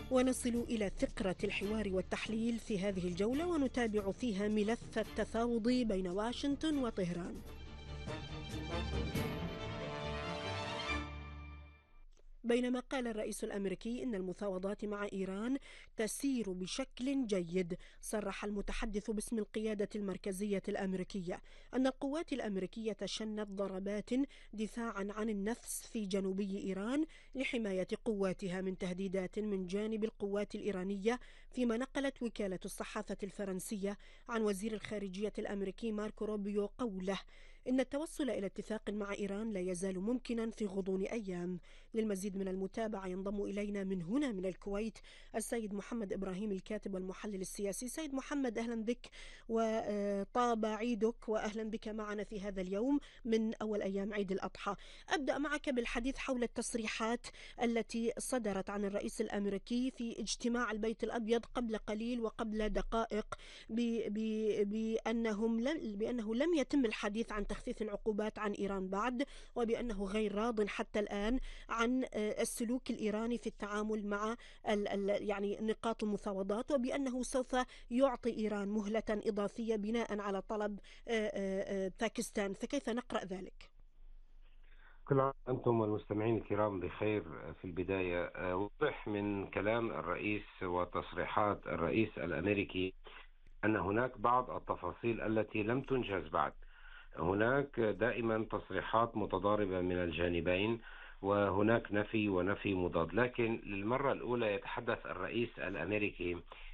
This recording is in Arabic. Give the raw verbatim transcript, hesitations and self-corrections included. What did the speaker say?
ونصل إلى فقرة الحوار والتحليل في هذه الجولة، ونتابع فيها ملف التفاوض بين واشنطن وطهران. بينما قال الرئيس الأمريكي إن المفاوضات مع إيران تسير بشكل جيد، صرح المتحدث باسم القيادة المركزية الأمريكية أن القوات الأمريكية شنت ضربات دفاعا عن النفس في جنوبي إيران لحماية قواتها من تهديدات من جانب القوات الإيرانية، فيما نقلت وكالة الصحافة الفرنسية عن وزير الخارجية الأمريكي ماركو روبيو قوله إن التوصل إلى اتفاق مع إيران لا يزال ممكنا في غضون أيام. للمزيد من المتابعة ينضم إلينا من هنا من الكويت السيد محمد إبراهيم، الكاتب والمحلل السياسي. سيد محمد، أهلا بك وطاب عيدك، وأهلا بك معنا في هذا اليوم من أول أيام عيد الأضحى. أبدأ معك بالحديث حول التصريحات التي صدرت عن الرئيس الأمريكي في اجتماع البيت الأبيض قبل قليل وقبل دقائق بأنهم لم بأنه لم يتم الحديث عن تخفيف العقوبات عن إيران بعد، وبأنه غير راض حتى الآن عن السلوك الإيراني في التعامل مع ال ال يعني نقاط المفاوضات، وبأنه سوف يعطي إيران مهلة إضافية بناء على طلب باكستان. فكيف نقرأ ذلك؟ كل عام أنتم والمستمعين الكرام بخير. في البداية وضح من كلام الرئيس وتصريحات الرئيس الأمريكي أن هناك بعض التفاصيل التي لم تنجز بعد. هناك دائما تصريحات متضاربة من الجانبين، وهناك نفي ونفي مضاد، لكن للمرة الأولى يتحدث الرئيس الأمريكي